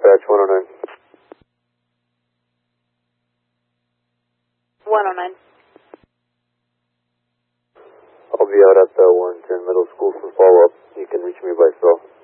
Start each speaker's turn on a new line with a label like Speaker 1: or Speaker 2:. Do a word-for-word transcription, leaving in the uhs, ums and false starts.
Speaker 1: dispatch one oh nine.
Speaker 2: one oh nine.
Speaker 1: I'll be out at the one ten middle school for follow-up. You can reach me by cell.